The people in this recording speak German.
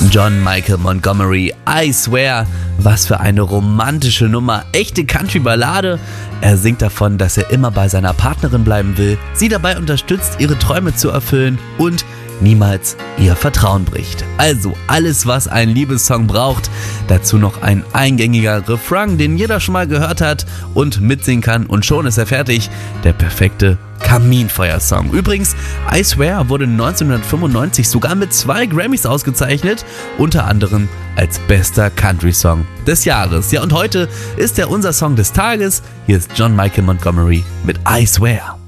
John Michael Montgomery, I Swear. Was für eine romantische Nummer, echte Country-Ballade. Er singt davon, dass er immer bei seiner Partnerin bleiben will, sie dabei unterstützt, ihre Träume zu erfüllen und niemals ihr Vertrauen bricht. Also alles, was ein Liebessong braucht. Dazu noch ein eingängiger Refrain, den jeder schon mal gehört hat und mitsingen kann, und schon ist er fertig. Der perfekte Kaminfeuersong. Übrigens, I Swear wurde 1995 sogar mit 2 Grammys ausgezeichnet, unter anderem als bester Country-Song des Jahres. Ja, und heute ist er unser Song des Tages. Hier ist John Michael Montgomery mit I Swear.